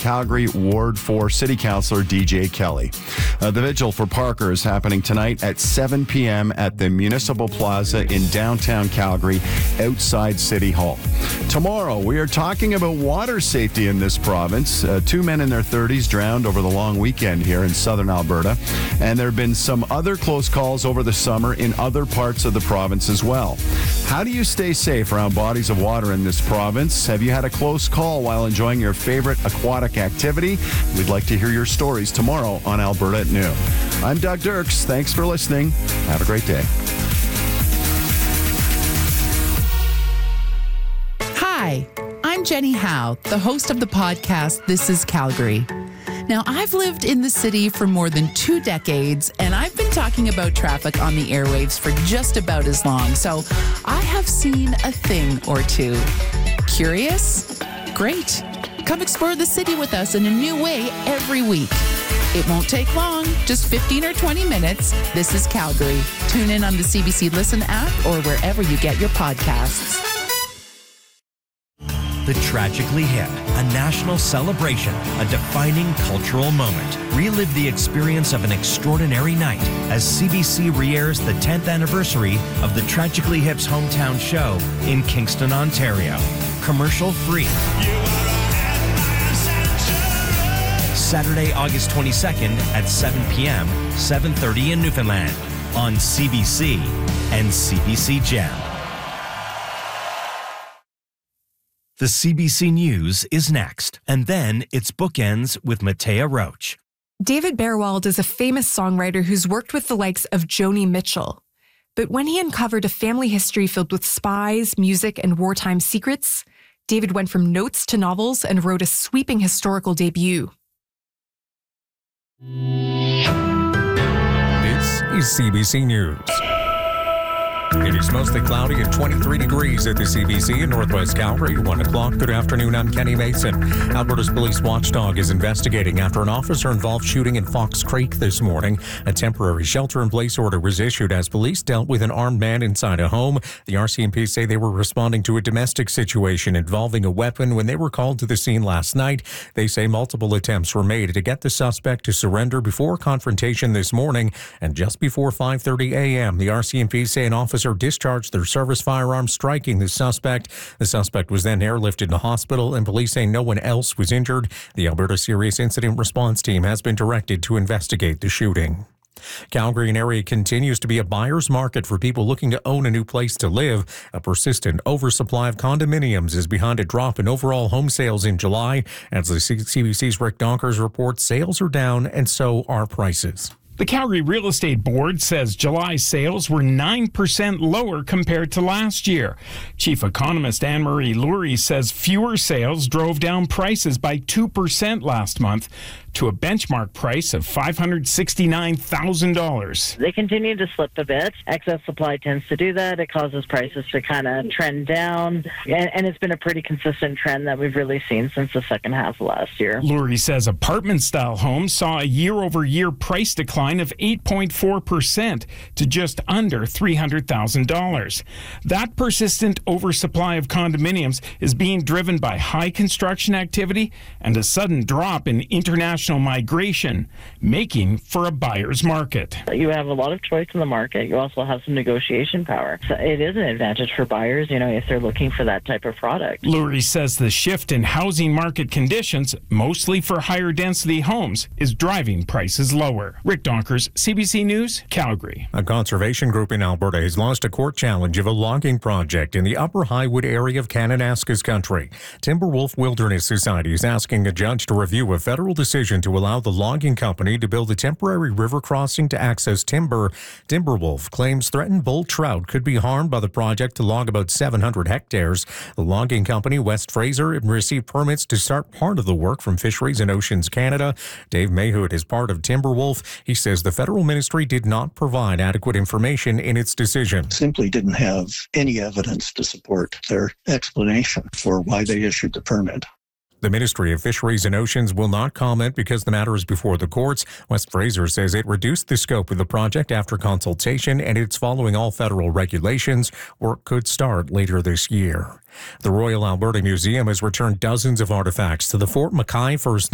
Calgary Ward 4 City Councillor DJ Kelly. The vigil for Parker is happening tonight at 7 p.m. at the Municipal Plaza in downtown Calgary, outside City Hall. Tomorrow, we are talking about water safety in this province. 2 men in their 30s drowned over the long weekend here in southern Alberta, and there have been some other close calls over the summer in other parts of the province as well. How do you stay safe around bodies of water in this province? Have you had a close call while enjoying your favorite aquatic activity? We'd like to hear your stories tomorrow on Alberta at noon. I'm Doug Dirks. Thanks for listening. Have a great day. Hi, I'm Jenny Howe, the host of the podcast This is Calgary. Now, I've lived in the city for more than 2 decades, and I've been talking about traffic on the airwaves for just about as long, so I have seen a thing or two. Curious? Great. Come explore the city with us in a new way every week. It won't take long, just 15 or 20 minutes. This is Calgary. Tune in on the CBC Listen app or wherever you get your podcasts. The Tragically Hip, a national celebration, a defining cultural moment. Relive the experience of an extraordinary night as CBC re-airs the 10th anniversary of the Tragically Hip's hometown show in Kingston, Ontario. Commercial free. Saturday, August 22nd at 7 p.m., 7:30 in Newfoundland on CBC and CBC Gem. The CBC News is next, and then it's Bookends with Matea Roach. David Berwald is a famous songwriter who's worked with the likes of Joni Mitchell. But when he uncovered a family history filled with spies, music, and wartime secrets, David went from notes to novels and wrote a sweeping historical debut. This is CBC News. It is mostly cloudy and 23 degrees at the CBC in Northwest Calgary. 1 o'clock. Good afternoon. I'm Kenny Mason. Alberta's police watchdog is investigating after an officer-involved shooting in Fox Creek this morning. A temporary shelter-in-place order was issued as police dealt with an armed man inside a home. The RCMP say they were responding to a domestic situation involving a weapon when they were called to the scene last night. They say multiple attempts were made to get the suspect to surrender before confrontation this morning. And just before 5:30 a.m., the RCMP say an officer discharged their service firearm, striking the suspect. The suspect was then airlifted to hospital, and police say no one else was injured. The Alberta Serious Incident Response Team has been directed to investigate the shooting. Calgary and area continues to be a buyer's market for people looking to own a new place to live. A persistent oversupply of condominiums is behind a drop in overall home sales in July. As the CBC's Rick Donkers reports, sales are down and so are prices. The Calgary Real Estate Board says July sales were 9% lower compared to last year. Chief economist Anne-Marie Lurie says fewer sales drove down prices by 2% last month to a benchmark price of $569,000. They continue to slip a bit. Excess supply tends to do that. It causes prices to kind of trend down. And it's been a pretty consistent trend that we've really seen since the second half of last year. Lurie says apartment-style homes saw a year-over-year price decline of 8.4% to just under $300,000. That persistent oversupply of condominiums is being driven by high construction activity and a sudden drop in international migration, making for a buyer's market. You have a lot of choice in the market. You also have some negotiation power. So it is an advantage for buyers, if they're looking for that type of product. Lurie says the shift in housing market conditions, mostly for higher density homes, is driving prices lower. Rick Donkers, CBC News, Calgary. A conservation group in Alberta has launched a court challenge of a logging project in the Upper Highwood area of Kananaskis country. Timberwolf Wilderness Society is asking a judge to review a federal decision to allow the logging company to build a temporary river crossing to access timber. Timberwolf claims threatened bull trout could be harmed by the project to log about 700 hectares. The logging company, West Fraser, received permits to start part of the work from Fisheries and Oceans Canada. Dave Mayhood is part of Timberwolf. He says the federal ministry did not provide adequate information in its decision. Simply didn't have any evidence to support their explanation for why they issued the permit. The Ministry of Fisheries and Oceans will not comment because the matter is before the courts. West Fraser says it reduced the scope of the project after consultation and it's following all federal regulations. Work could start later this year. The Royal Alberta Museum has returned dozens of artifacts to the Fort Mackay First